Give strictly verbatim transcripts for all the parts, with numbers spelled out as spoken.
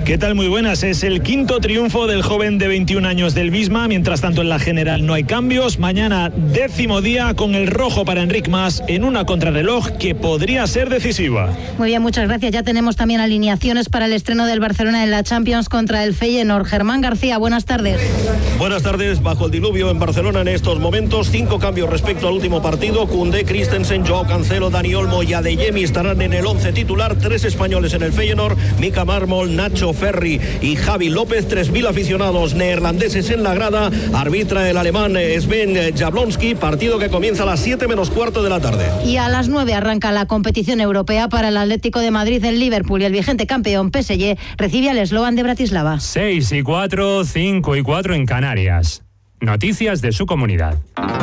¿Qué tal? Muy buenas. Es el quinto triunfo del joven de veintiún años del Visma. Mientras tanto, en la general no hay cambios. Mañana, décimo día con el rojo para Enric Mas en una contrarreloj que podría ser decisiva. Muy bien, muchas gracias. Ya tenemos también alineaciones para el estreno del Barcelona en la Champions contra el Feyenoord. Germán García, buenas tardes. Buenas tardes. Bajo el diluvio en Barcelona en estos momentos. Cinco cambios respecto al último partido. Koundé, Christensen, Joao Cancelo, Dani Olmo y Adeyemi estarán en el once titular. Tres españoles en el Feyenoord. Mika Marmol, Nacho Ferri y Javi López. Tres mil aficionados neerlandeses en la grada. Arbitra el alemán Sven Jablonski. Partido que comienza a las siete menos cuarto de la tarde. Y a las nueve arranca la competición europea para el Atlético de Madrid en Liverpool, y el vigente campeón P S G recibe al Slovan de Bratislava. seis y cuatro, cinco y cuatro en Canarias. Noticias de su comunidad.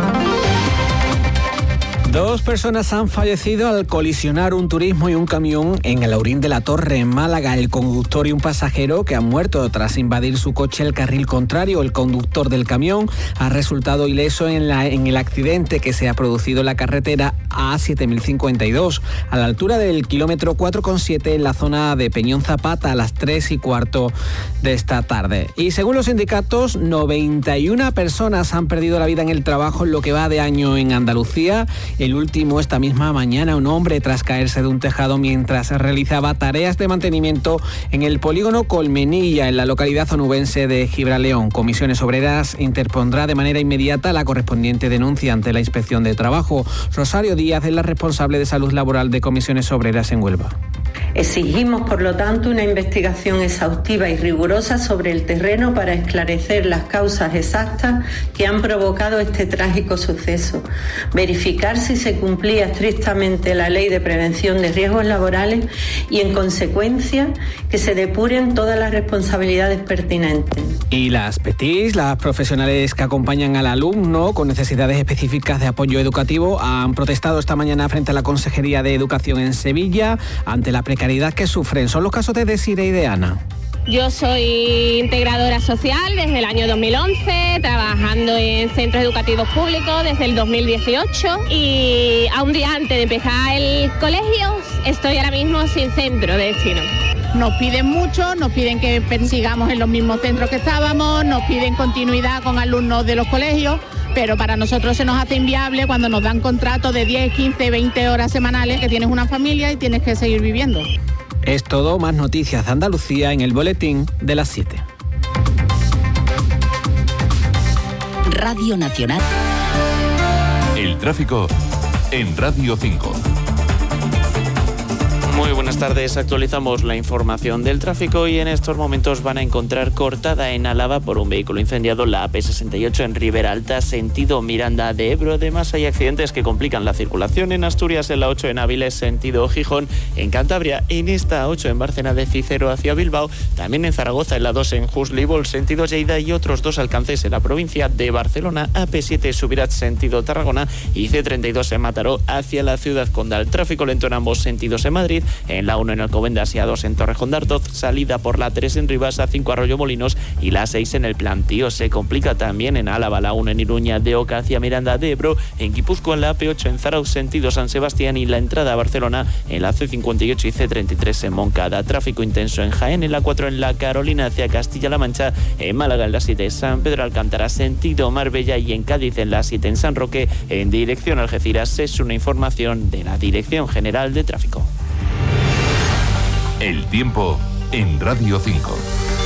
Dos personas han fallecido al colisionar un turismo y un camión en el Aurín de la Torre, en Málaga. El conductor y un pasajero que han muerto tras invadir su coche el carril contrario. El conductor del camión ha resultado ileso en, la, en el accidente que se ha producido en la carretera A siete mil cincuenta y dos, a la altura del kilómetro cuatro coma siete en la zona de Peñón Zapata, a las tres y cuarto de esta tarde. Y según los sindicatos, noventa y una personas han perdido la vida en el trabajo en lo que va de año en Andalucía. El último esta misma mañana, un hombre tras caerse de un tejado mientras realizaba tareas de mantenimiento en el polígono Colmenilla, en la localidad onubense de Gibraleón. Comisiones Obreras interpondrá de manera inmediata la correspondiente denuncia ante la Inspección de Trabajo. Rosario Díaz es la responsable de salud laboral de Comisiones Obreras en Huelva. Exigimos, por lo tanto, una investigación exhaustiva y rigurosa sobre el terreno para esclarecer las causas exactas que han provocado este trágico suceso, verificar si se cumplía estrictamente la Ley de Prevención de Riesgos Laborales y, en consecuencia, que se depuren todas las responsabilidades pertinentes. Y las P T I S, las profesionales que acompañan al alumno con necesidades específicas de apoyo educativo, han protestado esta mañana frente a la Consejería de Educación en Sevilla ante la precariedad que sufren. Son los casos de Desiree y de Ana. Yo soy integradora social desde el año dos mil once, trabajando en centros educativos públicos desde el dos mil dieciocho, y a un día antes de empezar el colegio estoy ahora mismo sin centro de destino. Nos piden mucho, nos piden que sigamos en los mismos centros que estábamos, nos piden continuidad con alumnos de los colegios, pero para nosotros se nos hace inviable cuando nos dan contratos de diez, quince, veinte horas semanales, que tienes una familia y tienes que seguir viviendo. Es todo. Más noticias de Andalucía en el boletín de las siete. Radio Nacional. El tráfico en Radio cinco. Muy buenas tardes, actualizamos la información del tráfico y en estos momentos van a encontrar cortada en Álava por un vehículo incendiado la A P sesenta y ocho en Ribera Alta, sentido Miranda de Ebro. Además hay accidentes que complican la circulación en Asturias, en la ocho en Áviles, sentido Gijón, en Cantabria, en esta ocho en Bárcena de Cícero hacia Bilbao, también en Zaragoza, en la dos en Juslívol, sentido Lleida, y otros dos alcances en la provincia de Barcelona, A P siete Subirat, sentido Tarragona, y C treinta y dos en Mataró hacia la ciudad condal. Tráfico lento en ambos sentidos en Madrid, en la uno en Alcobendas y A dos en Torrejón de Ardoz, salida por la tres en Rivas, A cinco Arroyo Molinos y la seis en el Plantío. Se complica también en Álava, la uno en Iruña de Oca hacia Miranda de Ebro, en Guipúzcoa, en la A P ocho en Zarauz, sentido San Sebastián, y la entrada a Barcelona en la C cincuenta y ocho y C treinta y tres en Moncada. Tráfico intenso en Jaén, en la cuatro en la Carolina hacia Castilla-La Mancha, en Málaga en la siete San Pedro Alcántara, sentido Marbella, y en Cádiz en la siete en San Roque, en dirección Algeciras. Es una información de la Dirección General de Tráfico. El tiempo en Radio cinco.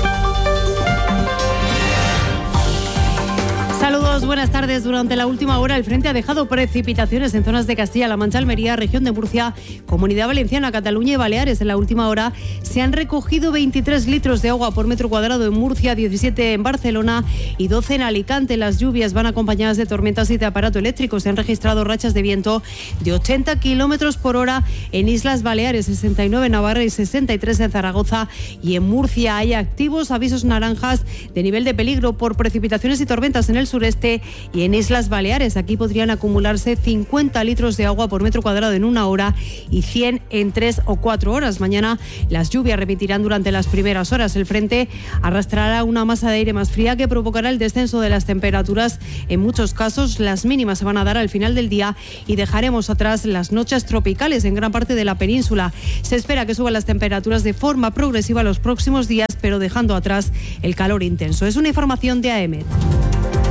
Saludos, buenas tardes. Durante la última hora el frente ha dejado precipitaciones en zonas de Castilla-La Mancha, Almería, región de Murcia, Comunidad Valenciana, Cataluña y Baleares. En la última hora se han recogido veintitrés litros de agua por metro cuadrado en Murcia, diecisiete en Barcelona y doce en Alicante. Las lluvias van acompañadas de tormentas y de aparato eléctrico. Se han registrado rachas de viento de ochenta kilómetros por hora en Islas Baleares, sesenta y nueve en Navarra y sesenta y tres en Zaragoza. Y en Murcia hay activos avisos naranjas de nivel de peligro por precipitaciones y tormentas en el sureste y en Islas Baleares. Aquí podrían acumularse cincuenta litros de agua por metro cuadrado en una hora y cien en tres o cuatro horas. Mañana las lluvias repetirán durante las primeras horas. El frente arrastrará una masa de aire más fría que provocará el descenso de las temperaturas. En muchos casos las mínimas se van a dar al final del día y dejaremos atrás las noches tropicales en gran parte de la península. Se espera que suban las temperaturas de forma progresiva los próximos días, pero dejando atrás el calor intenso. Es una información de A E M E T.